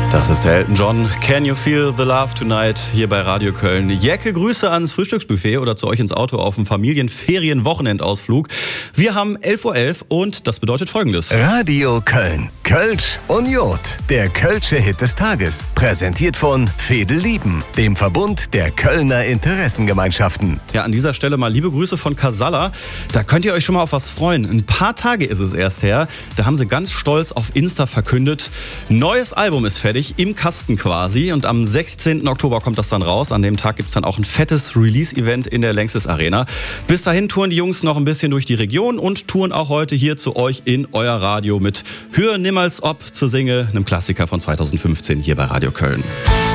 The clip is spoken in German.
Das ist der Elton John. Can you feel the love tonight? Hier bei Radio Köln. Jecke Grüße ans Frühstücksbuffet oder zu euch ins Auto auf dem Familienferien-Wochenendausflug. Wir haben 11.11 Uhr und das bedeutet Folgendes. Radio Köln. Kölsch und Jod. Der Kölsche Hit des Tages. Präsentiert von Fedel Lieben, dem Verbund der Kölner Interessengemeinschaften. Ja, an dieser Stelle mal liebe Grüße von Casalla. Da könnt ihr euch schon mal auf was freuen. Ein paar Tage ist es erst her. Da haben sie ganz stolz auf Insta verkündet, neues Album ist fertig. Im Kasten quasi, und am 16. Oktober kommt das dann raus. An dem Tag gibt es dann auch ein fettes Release-Event in der Längstes Arena. Bis dahin touren die Jungs noch ein bisschen durch die Region und touren auch heute hier zu euch in euer Radio mit Hör niemals ob zu Singe, einem Klassiker von 2015 hier bei Radio Köln.